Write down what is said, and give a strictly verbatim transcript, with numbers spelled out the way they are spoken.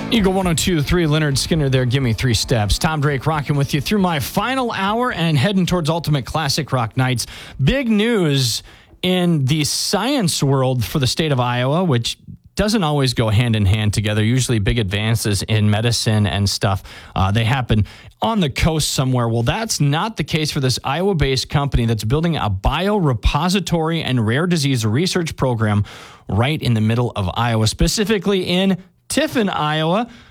Eagle one oh two point three, Leonard Skinner there. Give me three steps. Tom Drake rocking with you through my final hour and heading towards Ultimate Classic Rock Nights. Big news in the science world for the state of Iowa, which doesn't always go hand in hand together. Usually big advances in medicine and stuff, uh, they happen on the coast somewhere. Well, that's not the case for this Iowa-based company that's building a biorepository and rare disease research program right in the middle of Iowa, specifically in Tiffin, Iowa.